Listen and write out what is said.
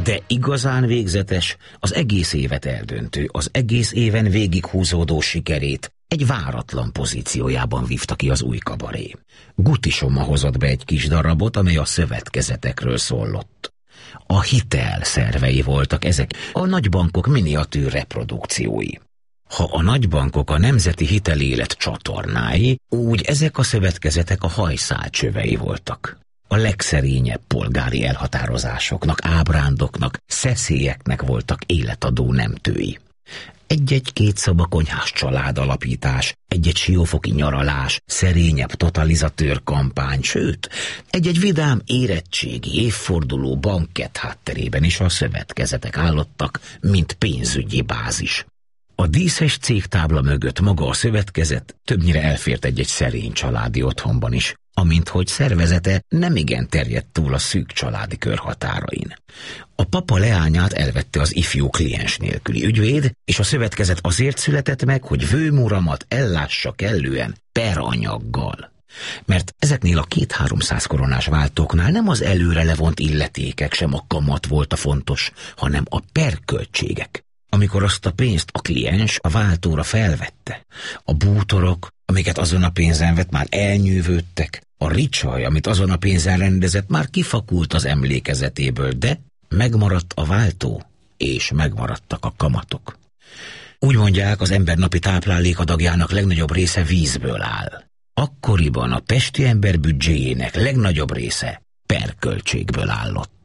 De igazán végzetes, az egész évet eldöntő, az egész éven végighúzódó sikerét egy váratlan pozíciójában vívta ki az új kabaré. Guti Soma hozott be egy kis darabot, amely a szövetkezetekről szólott. A hitel szervei voltak ezek, a nagybankok miniatűr reprodukciói. Ha a nagybankok a nemzeti hitelélet csatornái, úgy ezek a szövetkezetek a hajszálcsövei voltak. A legszerényebb polgári elhatározásoknak, ábrándoknak, szeszélyeknek voltak életadó nemtői. Egy-egy kétszobakonyhás családalapítás, egy-egy siófoki nyaralás, szerényebb totalizatőr kampány, sőt, egy-egy vidám érettségi évforduló bankett hátterében is a szövetkezetek állottak, mint pénzügyi bázis. A díszes cégtábla mögött maga a szövetkezet többnyire elfért egy-egy szerény családi otthonban is, amint hogy szervezete nemigen terjedt túl a szűk családi kör határain. A papa leányát elvette az ifjú kliens nélküli ügyvéd, és a szövetkezet azért született meg, hogy vőmuramat ellássa kellően peranyaggal. Mert ezeknél a 200-300 koronás váltóknál nem az előre levont illetékek, sem a kamat volt a fontos, hanem a perköltségek. Amikor azt a pénzt a kliens a váltóra felvette, a bútorok, amiket azon a pénzen vett, már elnyűvődtek, a ricsaj, amit azon a pénzen rendezett, már kifakult az emlékezetéből, de megmaradt a váltó, és megmaradtak a kamatok. Úgy mondják, az ember napi táplálékadagjának legnagyobb része vízből áll. Akkoriban a pesti ember büdzséjének legnagyobb része perköltségből állott.